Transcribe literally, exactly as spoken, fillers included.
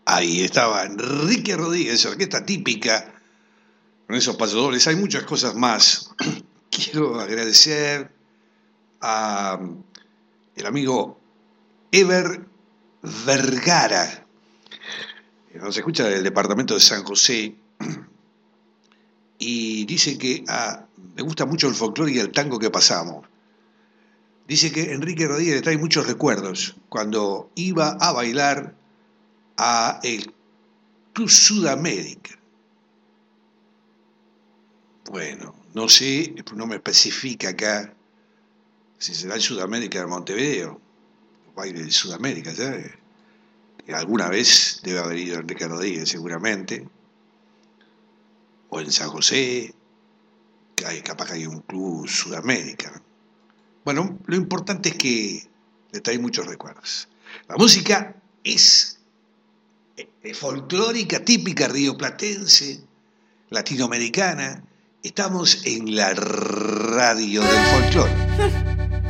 Ahí estaba Enrique Rodríguez, orquesta típica, con esos pasodobles. Hay muchas cosas más. Quiero agradecer a el amigo Ever Vergara, que nos escucha del departamento de San José, y dice que ah, me gusta mucho el folclore y el tango que pasamos. Dice que Enrique Rodríguez le trae muchos recuerdos cuando iba a bailar a el Club Sudamérica. Bueno, no sé, no me especifica acá si será en Sudamérica de Montevideo, baile de Sudamérica, ¿sabes? Alguna vez debe haber ido Enrique Rodríguez, seguramente, o en San José, que hay, capaz que hay un club Sudamérica. Bueno, lo importante es que le trae muchos recuerdos. La música es, es folclórica, típica rioplatense, latinoamericana. Estamos en la radio del folclore.